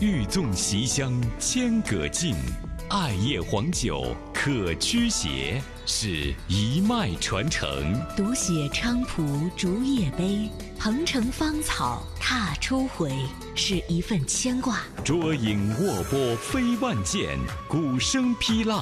欲纵席香千舸尽，艾叶黄酒可驱邪，是一脉传承。 读写菖蒲竹叶杯，蓬城芳草踏初回，是一份牵挂。 卓颖卧波飞万箭，鼓声劈浪